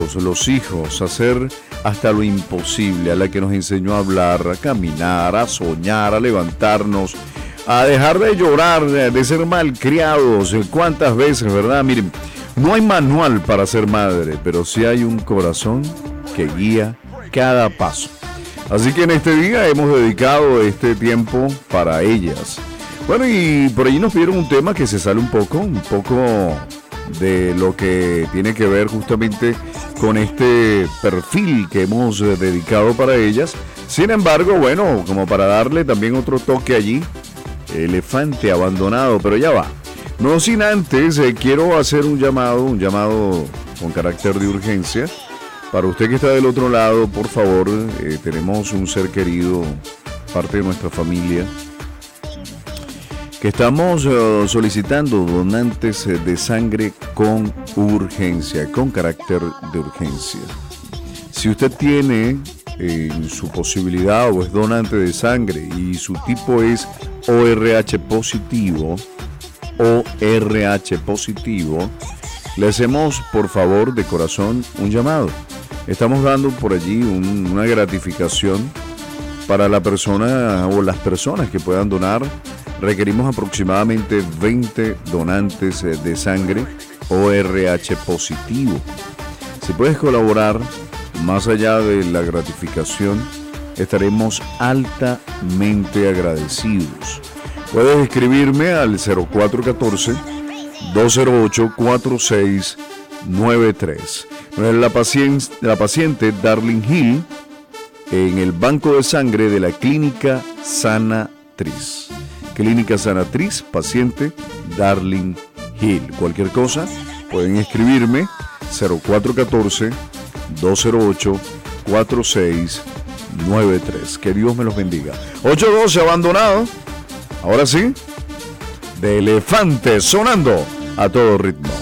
los hijos, hacer hasta lo imposible, a la que nos enseñó a hablar, a caminar, a soñar, a levantarnos, a dejar de llorar, de ser malcriados. ¿Cuántas veces, verdad? Miren, no hay manual para ser madre, pero sí hay un corazón que guía cada paso. Así que en este día hemos dedicado este tiempo para ellas. Bueno, y por allí nos pidieron un tema que se sale un poco de lo que tiene que ver justamente con este perfil que hemos dedicado para ellas. Sin embargo, bueno, como para darle también otro toque allí, elefante abandonado, pero ya va. No sin antes, quiero hacer un llamado con carácter de urgencia. Para usted que está del otro lado, por favor, tenemos un ser querido, parte de nuestra familia, que estamos solicitando donantes de sangre con urgencia, con carácter de urgencia. Si usted tiene su posibilidad o es donante de sangre y su tipo es ORH positivo, le hacemos por favor de corazón un llamado. Estamos dando por allí una gratificación para la persona o las personas que puedan donar. Requerimos aproximadamente 20 donantes de sangre ORH positivo. Si puedes colaborar, más allá de la gratificación, estaremos altamente agradecidos. Puedes escribirme al 0414-208-4693. La paciente Darling Hill en el banco de sangre de la Clínica Sanatriz. Clínica Sanatriz, paciente Darling Hill. Cualquier cosa, pueden escribirme 0414-208-4693. Que Dios me los bendiga. 812 abandonado. Ahora sí, de elefante sonando a todo ritmo.